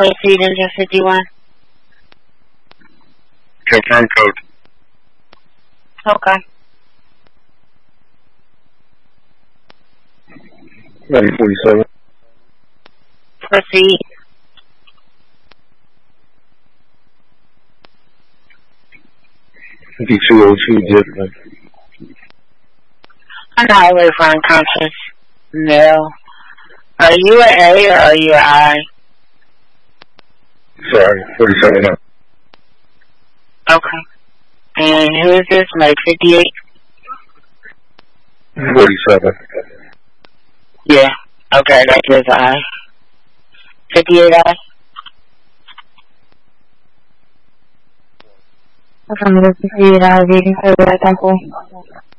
Proceed into 51. Confirm code. Okay. 947. Proceed. D202 Dittman. On the highway for unconscious male. Are you an A or are you an I? Sorry, 47 up. Okay. And who is this? Like 58? 47. Yeah. Okay, that is I. 58 I? Okay, 58 I. Reading for that temple.